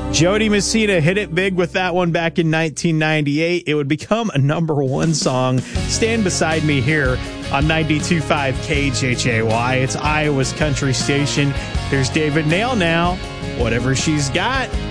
Jody Messina hit it big with that one back in 1998. It would become a #1 song. Stand Beside Me here on 92.5 KHAY. It's Iowa's country station. There's David Nail now. Whatever she's got.